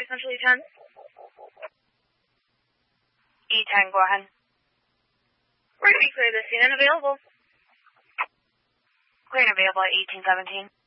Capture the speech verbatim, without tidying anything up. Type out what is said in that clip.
Central E ten. E ten, go ahead. We're going to be clear this scene and available. Clear and available at eighteen seventeen.